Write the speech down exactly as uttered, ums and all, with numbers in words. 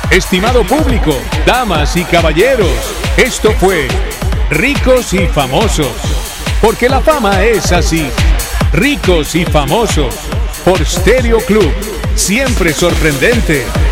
Estimado público, damas y caballeros, esto fue Ricos y Famosos, porque la fama es así. Ricos y Famosos, por Stereo Club, siempre sorprendente.